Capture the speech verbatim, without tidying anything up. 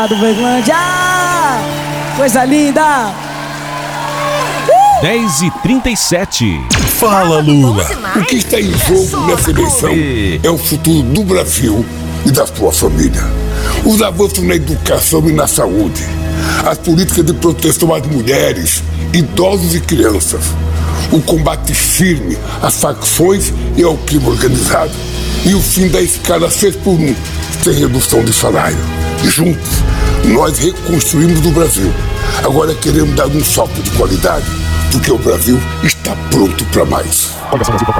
do Verlândia, coisa linda. dez e trinta e sete. Fala, Lula. O que está em jogo nessa eleição é o futuro do Brasil e da sua família. Os avanços na educação e na saúde, as políticas de proteção às mulheres, idosos e crianças, o combate firme às facções e ao crime organizado e o fim da escala seis por um, sem redução de salário. Juntos, nós reconstruímos o Brasil. Agora queremos dar um salto de qualidade, porque o Brasil está pronto para mais.